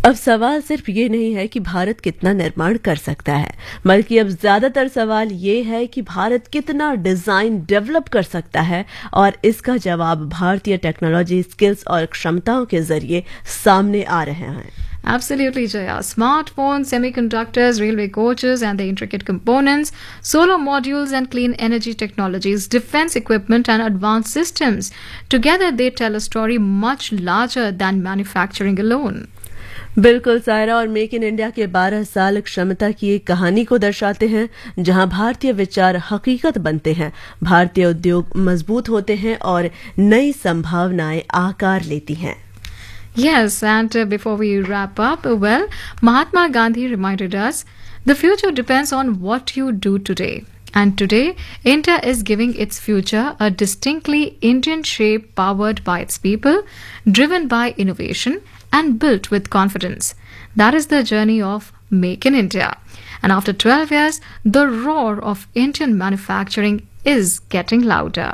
अब सवाल सिर्फ ये नहीं है कि भारत कितना निर्माण कर सकता है, बल्कि अब ज्यादातर सवाल ये है कि भारत कितना डिजाइन डेवलप कर सकता है, और इसका जवाब भारतीय टेक्नोलॉजी, स्किल्स और क्षमताओं के जरिए सामने आ रहे हैं। Absolutely, Jaya. Smartphones, semiconductors, railway coaches, and the intricate components, solar modules, and clean energy technologies, defense equipment, and advanced systems. Together, they tell a story much larger than manufacturing alone. बिल्कुल सायरा, और make in India के 12 साल क्षमता की एक कहानी को दर्शाते हैं, जहां भारतीय विचार हकीकत बनते हैं, भारतीय उद्योग मजबूत होते हैं और नई संभावनाएं आकार लेती हैं। Yes, and before we wrap up, well, Mahatma Gandhi reminded us the future depends on what you do today. And today, India is giving its future a distinctly Indian shape powered by its people, driven by innovation, and built with confidence. That is the journey of Make in India. And after 12 years, the roar of Indian manufacturing is getting louder.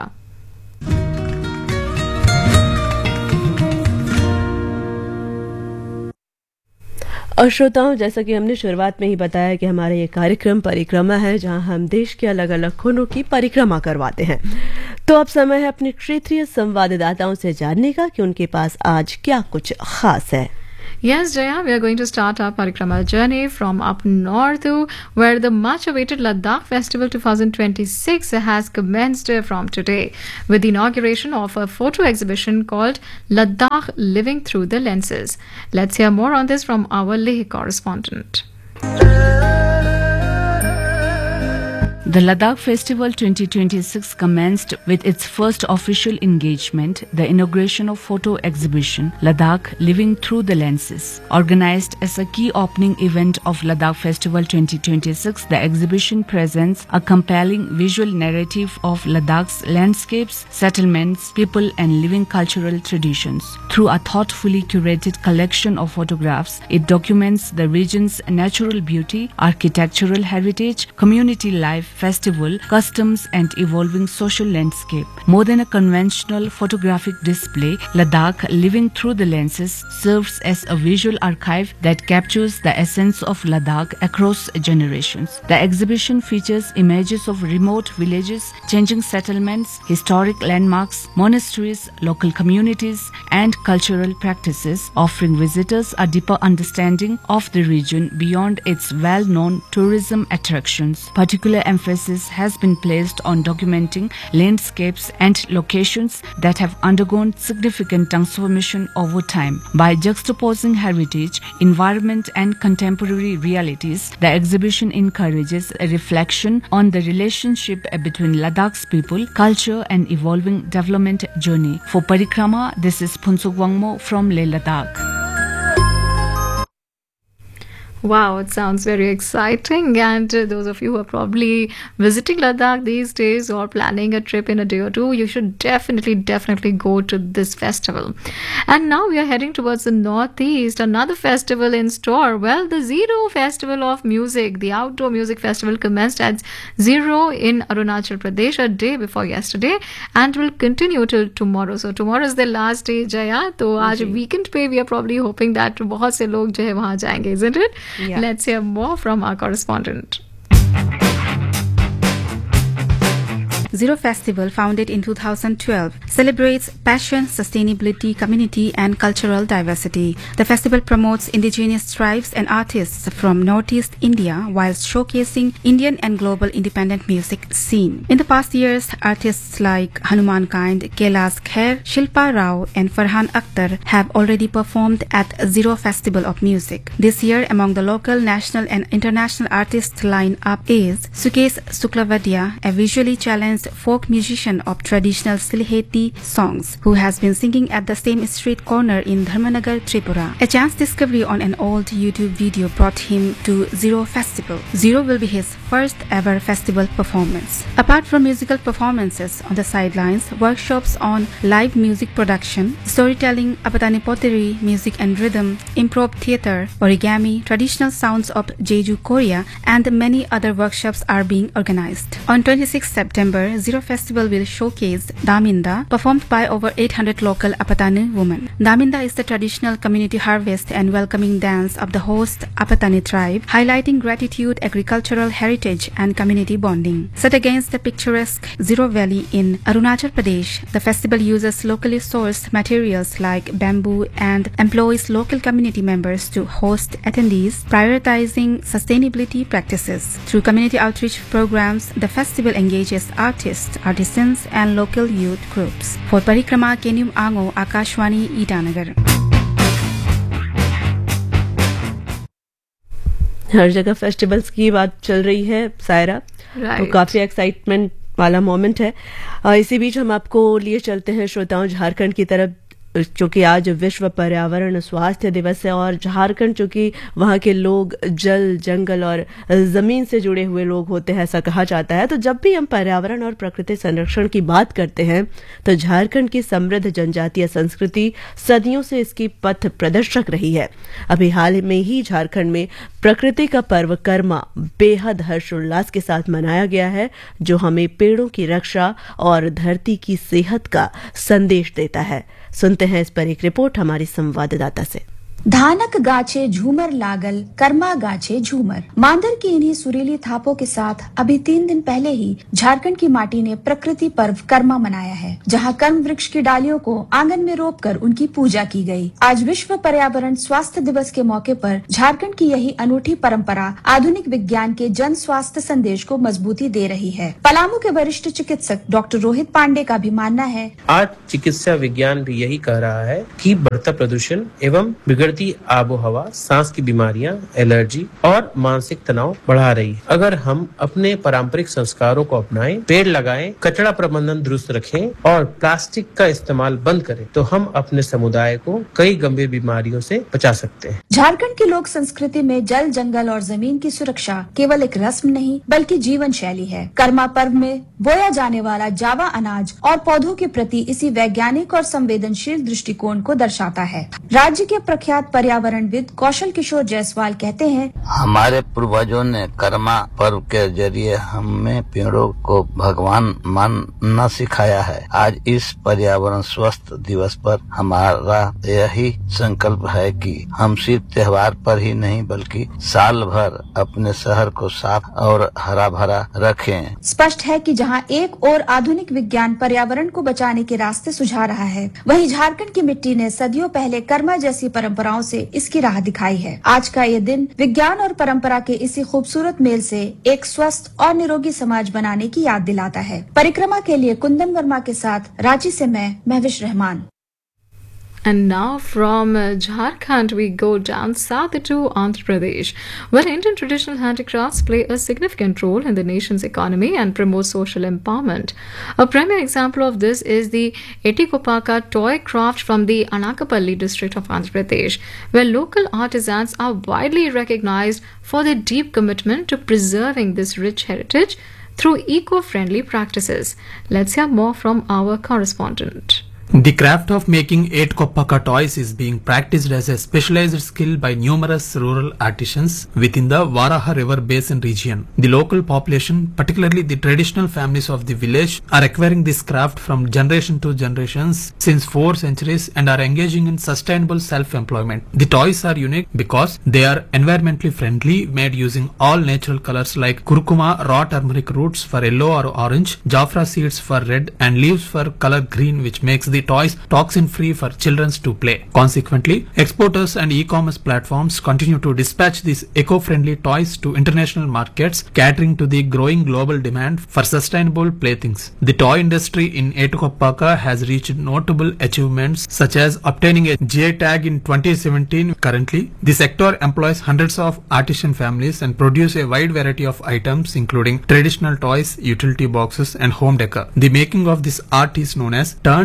और श्रोताओं, जैसा कि हमने शुरुआत में ही बताया कि हमारा ये कार्यक्रम परिक्रमा है, जहां हम देश के अलग अलग कोनों की परिक्रमा करवाते हैं। तो अब समय है अपने क्षेत्रीय संवाददाताओं से जानने का कि उनके पास आज क्या कुछ खास है। Yes, Jaya, we are going to start our parikrama journey from up north, where the much-awaited Ladakh Festival 2026 has commenced from today with the inauguration of a photo exhibition called Ladakh Living Through the Lenses. Let's hear more on this from our Leh correspondent. The Ladakh Festival 2026 commenced with its first official engagement, the inauguration of photo exhibition Ladakh Living Through the Lenses. Organized as a key opening event of Ladakh Festival 2026, the exhibition presents a compelling visual narrative of Ladakh's landscapes, settlements, people and living cultural traditions. Through a thoughtfully curated collection of photographs, it documents the region's natural beauty, architectural heritage, community life, festival, customs and evolving social landscape. More than a conventional photographic display, Ladakh Living Through the Lenses serves as a visual archive that captures the essence of Ladakh across generations. The exhibition features images of remote villages, changing settlements, historic landmarks, monasteries, local communities and cultural practices, offering visitors a deeper understanding of the region beyond its well-known tourism attractions. Particular emphasis has been placed on documenting landscapes and locations that have undergone significant transformation over time. By juxtaposing heritage, environment and contemporary realities, the exhibition encourages a reflection on the relationship between Ladakh's people, culture and evolving development journey. For Parikrama, this is Phunsuk Wangmo from Leh Ladakh. Wow, it sounds very exciting. And those of you who are probably visiting Ladakh these days or planning a trip in a day or two, you should definitely go to this festival. And now we are heading towards the northeast, another festival in store. Well, the Zero Festival of Music, the outdoor music festival, commenced at Zero in Arunachal Pradesh a day before yesterday and will continue till tomorrow. So tomorrow is the last day, Jaya. So आज weekend पे we are probably hoping that बहुत से लोग जो है वहाँ जाएंगे, isn't it? Yeah. Let's hear more from our correspondent. Zero Festival, founded in 2012, celebrates passion, sustainability, community and cultural diversity. The festival promotes indigenous tribes and artists from Northeast India whilst showcasing Indian and global independent music scene. In the past years, artists like Hanuman Kind, Kailash Kher, Shilpa Rao and Farhan Akhtar have already performed at Zero Festival of Music. This year, among the local, national and international artists line-up is Sukesh Suklavadia, a visually challenged folk musician of traditional Sylheti songs, who has been singing at the same street corner in Dharmanagar, Tripura. A chance discovery on an old YouTube video brought him to Zero Festival. Zero will be his first ever festival performance. Apart from musical performances on the sidelines, workshops on live music production, storytelling, Apatani pottery, music and rhythm, improv theatre, origami, traditional sounds of Jeju, Korea, and many other workshops are being organized. On 26 September, Zero Festival will showcase Daminda, performed by over 800 local Apatani women. Daminda is the traditional community harvest and welcoming dance of the host Apatani tribe, highlighting gratitude, agricultural heritage, and community bonding. Set against the picturesque Zero Valley in Arunachal Pradesh, the festival uses locally sourced materials like bamboo and employs local community members to host attendees, prioritizing sustainability practices. Through community outreach programs, the festival engages artists, artisans, and local youth groups. For Parikrama, Kenyum Ango, Akashwani, Itanagar. हर जगह festivals की बात चल रही है सायरा, तो काफी excitement वाला moment है। इसी बीच हम आपको लिए चलते हैं श्रोताओं झारखंड की तरफ, चूंकि आज विश्व पर्यावरण स्वास्थ्य दिवस है और झारखंड चूंकि वहाँ के लोग जल, जंगल और जमीन से जुड़े हुए लोग होते हैं, ऐसा कहा जाता है। तो जब भी हम पर्यावरण और प्रकृति संरक्षण की बात करते हैं तो झारखंड की समृद्ध जनजातीय संस्कृति सदियों से इसकी पथ प्रदर्शक रही है। अभी हाल में ही झारखंड में प्रकृति का पर्व कर्मा बेहद हर्षोल्लास के साथ मनाया गया है, जो हमें पेड़ों की रक्षा और धरती की सेहत का संदेश देता है। सुनते हैं इस पर एक रिपोर्ट हमारी संवाददाता से। धानक गाछे झूमर लागल, कर्मा गाछे झूमर। मांदर की इन्हीं सुरीली थापों के साथ अभी 3 दिन पहले ही झारखंड की माटी ने प्रकृति पर्व कर्मा मनाया है, जहां कर्म वृक्ष की डालियों को आंगन में रोपकर उनकी पूजा की गई। आज विश्व पर्यावरण स्वास्थ्य दिवस के मौके पर झारखंड की यही अनूठी परंपरा आधुनिक विज्ञान के जन स्वास्थ्य संदेश को मजबूती दे रही है। पलामू के वरिष्ठ चिकित्सक डॉक्टर रोहित पांडे का भी मानना है, आज चिकित्सा विज्ञान भी यही कह रहा है कि बढ़ता प्रदूषण एवं बिगड़ती आबो हवा सांस की बीमारियां, एलर्जी और मानसिक तनाव बढ़ा रही है। अगर हम अपने पारंपरिक संस्कारों को अपनाएं, पेड़ लगाएं, कचरा प्रबंधन दुरुस्त रखें और प्लास्टिक का इस्तेमाल बंद करें, तो हम अपने समुदाय को कई गंभीर बीमारियों से बचा सकते हैं। झारखंड की लोक संस्कृति में जल, जंगल और जमीन की सुरक्षा केवल एक रस्म नहीं बल्कि जीवन शैली है। कर्मा पर्व में बोया जाने वाला जावा अनाज और पौधों के प्रति इसी वैज्ञानिक और संवेदनशील दृष्टिकोण को दर्शाता है। राज्य के प्रख्यात पर्यावरणविद कौशल किशोर जायसवाल कहते हैं, हमारे पूर्वजों ने कर्मा पर्व के जरिए हमें पेड़ों को भगवान मानना सिखाया है। आज इस पर्यावरण स्वस्थ दिवस पर हमारा यही संकल्प है कि हम सिर्फ त्योहार पर ही नहीं बल्कि साल भर अपने शहर को साफ और हरा भरा रखें। स्पष्ट है कि जहां एक और आधुनिक विज्ञान पर्यावरण को बचाने के रास्ते सुझा रहा है, वहीं झारखंड की मिट्टी ने सदियों पहले कर्मा जैसी परंपराओं से इसकी राह दिखाई है। आज का ये दिन विज्ञान और परंपरा के इसी खूबसूरत मेल से एक स्वस्थ और निरोगी समाज बनाने की याद दिलाता है। परिक्रमा के लिए कुंदन वर्मा के साथ रांची से मैं Mahwish Rahman. And now from Jharkhand we go down south to Andhra Pradesh, where Indian traditional handicrafts play a significant role in the nation's economy and promote social empowerment. A premier example of this is the Etikopaka toy craft from the Anakapalli district of Andhra Pradesh, where local artisans are widely recognized for their deep commitment to preserving this rich heritage through eco-friendly practices. Let's hear more from our correspondent. The craft of making Etikopaka toys is being practiced as a specialized skill by numerous rural artisans within the Varaha River Basin region. The local population, particularly the traditional families of the village, are acquiring this craft from generation to generations since 4 centuries and are engaging in sustainable self-employment. The toys are unique because they are environmentally friendly, made using all natural colors like kurkuma, raw turmeric roots for yellow or orange, jafra seeds for red, and leaves for color green, which makes the toys toxin free for children to play. Consequently, exporters and e-commerce platforms continue to dispatch these eco-friendly toys to international markets, catering to the growing global demand for sustainable playthings. The toy industry in Etikopaka has reached notable achievements such as obtaining a GI tag in 2017. Currently, the sector employs hundreds of artisan families and produce a wide variety of items including traditional toys, utility boxes and home decor. The making of this art is known as turned wood like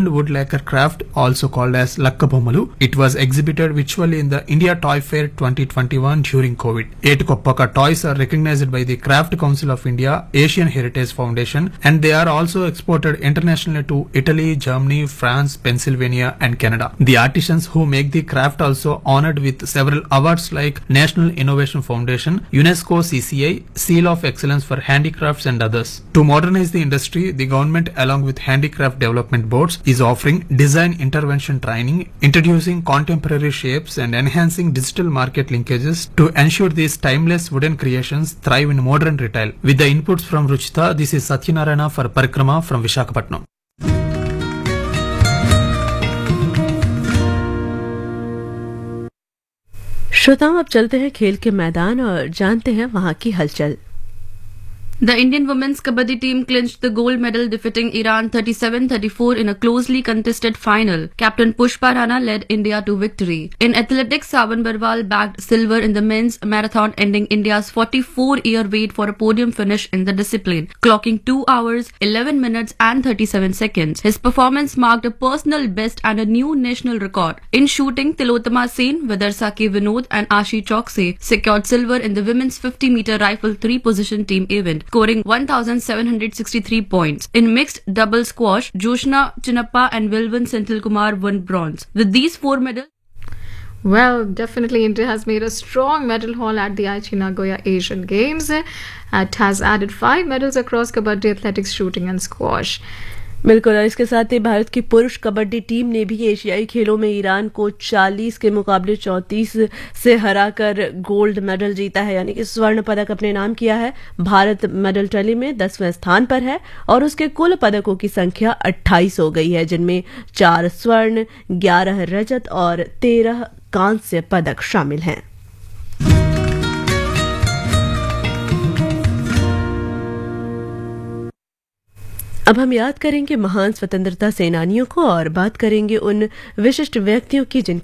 lacquer craft, also called as Lakkabomalu. It was exhibited virtually in the India Toy Fair 2021 during COVID. Etukoppaka toys are recognized by the Craft Council of India, Asian Heritage Foundation, and they are also exported internationally to Italy, Germany, France, Pennsylvania, and Canada. The artisans who make the craft also honored with several awards like National Innovation Foundation, UNESCO CCI, Seal of Excellence for Handicrafts, and others. To modernize the industry, the government, along with handicraft development boards, is offering design intervention training, introducing contemporary shapes, and enhancing digital market linkages to ensure these timeless wooden creations thrive in modern retail. With the inputs from Ruchita, this is Satyanarayana for Parikrama from Visakhapatnam. श्रोताओं, अब चलते हैं खेल के मैदान और जानते हैं वहां की हलचल। The Indian women's kabaddi team clinched the gold medal, defeating Iran 37-34 in a closely contested final. Captain Pushpa Rana led India to victory. In athletics, Saban Barwal bagged silver in the men's marathon, ending India's 44-year wait for a podium finish in the discipline, clocking 2 hours, 11 minutes and 37 seconds. His performance marked a personal best and a new national record. In shooting, Tilottama Sen, Vidarsaki Vinod and Ashi Chokse secured silver in the women's 50-meter rifle 3-position team event, scoring 1,763 points. In mixed double squash, Joshna Chinnappa and Vilvan Senthilkumar won bronze. With these 4 medals, Well, definitely India has made a strong medal haul at the Aichi Nagoya Asian Games. It has added 5 medals across kabaddi, athletics, shooting and squash. बिल्कुल, और इसके साथ ही भारत की पुरुष kabaddi team ने भी एशियाई खेलों में ईरान को 40 के मुकाबले 34 से हराकर गोल्ड मेडल जीता है, यानी कि स्वर्ण पदक अपने नाम किया है। भारत मेडल टैली में 10वें स्थान पर है और उसके कुल पदकों की संख्या 28 हो गई है, जिनमें 4 स्वर्ण, 11 रजत और 13 कांस्य पदक शामिल हैं। अब हम याद करेंगे महान स्वतंत्रता सेनानियों को और बात करेंगे उन विशिष्ट व्यक्तियों की जिनके